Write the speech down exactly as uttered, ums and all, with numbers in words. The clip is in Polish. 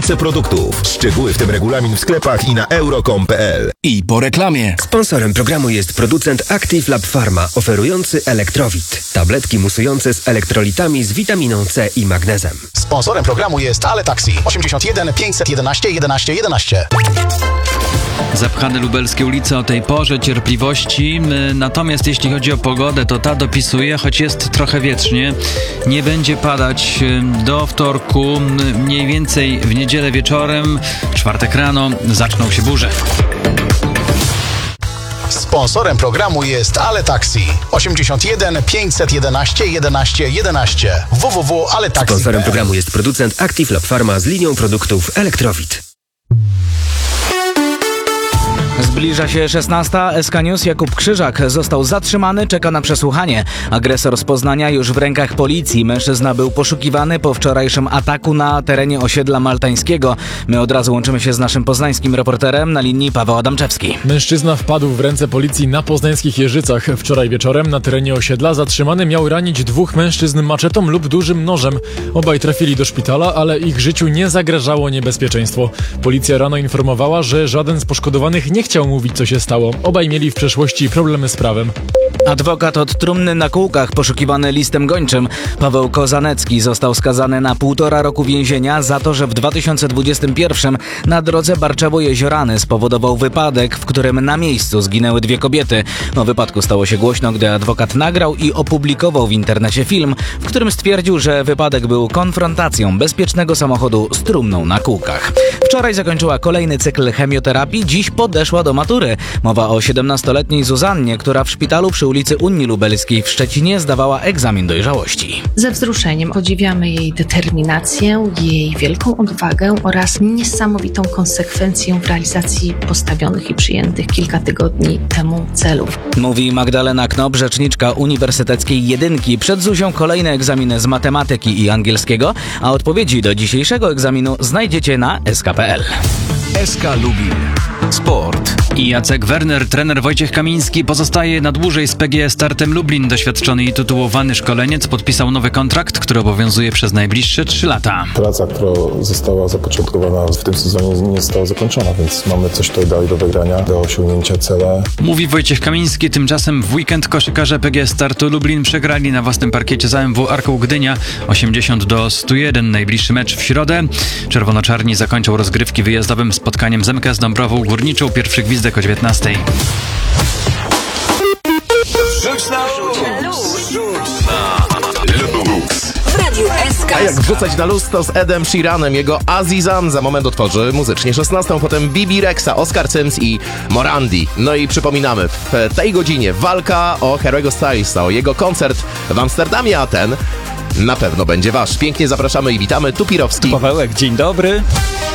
tysiące produktów. Szczegóły w tym regulamin w sklepach i na euro kropka com kropka p l. I po reklamie. Sponsorem programu jest producent Active Lab Pharma, oferujący Elektrowit. Tabletki musujące z elektrolitami z witaminą C i magnezem. Sponsorem programu jest Ale Taxi. osiemdziesiąt jeden pięćset jedenaście jedenaście jedenaście. Zapchane lubelskie ulice o tej porze, cierpliwości. Natomiast jeśli chodzi o pogodę, to ta dopisuje, choć jest trochę wietrznie. Nie będzie padać do wtorku, mniej więcej w niedzielę wieczorem, czwartek rano zaczną się burze. Sponsorem programu jest Ale Taxi. osiemdziesiąt jeden pięćset jedenaście jedenaście jedenaście. w w w kropka ale taxi kropka p l. Sponsorem programu jest producent Active Lab Pharma z linią produktów Elektrowit. Zbliża się szesnasta. S K News. Jakub Krzyżak został zatrzymany, czeka na przesłuchanie. Agresor z Poznania już w rękach policji. Mężczyzna był poszukiwany po wczorajszym ataku na terenie osiedla maltańskiego. My od razu łączymy się z naszym poznańskim reporterem na linii Paweł Adamczewski. Mężczyzna wpadł w ręce policji na poznańskich Jeżycach. Wczoraj wieczorem na terenie osiedla zatrzymany miał ranić dwóch mężczyzn maczetą lub dużym nożem. Obaj trafili do szpitala, ale ich życiu nie zagrażało niebezpieczeństwo. Policja rano informowała, że żaden z poszkodowanych nie chciał mówić, co się stało. Obaj mieli w przeszłości problemy z prawem. Adwokat od trumny na kółkach poszukiwany listem gończym. Paweł Kozanecki został skazany na półtora roku więzienia za to, że w dwa tysiące dwudziestym pierwszym na drodze Barczewo-Jeziorany spowodował wypadek, w którym na miejscu zginęły dwie kobiety. O wypadku stało się głośno, gdy adwokat nagrał i opublikował w internecie film, w którym stwierdził, że wypadek był konfrontacją bezpiecznego samochodu z trumną na kółkach. Wczoraj zakończyła kolejny cykl chemioterapii, dziś podeszła do matury. Mowa o siedemnastoletniej Zuzannie, która w szpitalu przy ulicy Unii Lubelskiej w Szczecinie zdawała egzamin dojrzałości. Ze wzruszeniem podziwiamy jej determinację, jej wielką odwagę oraz niesamowitą konsekwencję w realizacji postawionych i przyjętych kilka tygodni temu celów. Mówi Magdalena Knop, rzeczniczka Uniwersyteckiej Jedynki. Przed Zuzią kolejne egzaminy z matematyki i angielskiego, a odpowiedzi do dzisiejszego egzaminu znajdziecie na s k kropka p l. S K Lubin. Sport. I Jacek Werner, trener Wojciech Kamiński pozostaje na dłużej z P G E Startem Lublin. Doświadczony i tytułowany szkoleniec podpisał nowy kontrakt, który obowiązuje przez najbliższe trzy lata. Praca, która została zapoczątkowana w tym sezonie, nie została zakończona, więc mamy coś tutaj dalej do wygrania, do osiągnięcia cela. Mówi Wojciech Kamiński. Tymczasem w weekend koszykarze P G E Startu Lublin przegrali na własnym parkiecie z A M W Arką Gdynia osiemdziesiąt do stu jeden. Najbliższy mecz w środę. Czerwono-czarni zakończą rozgrywki wyjazdowym spotkaniem z M K S Dąbrową Górniczą. Pierwszy gwizdek o dziewiętnastej. A jak wrzucać na luz, to z Edem Sheeranem. Jego Azizam za moment otworzy muzycznie szesnastą, potem Bibi Rexa, Oscar Sims i Morandi. No i przypominamy, w tej godzinie walka o Harry'ego Stylesa, o jego koncert w Amsterdamie, a ten na pewno będzie wasz. Pięknie zapraszamy i witamy. Tu Pirowski. Pawełek, dzień dobry.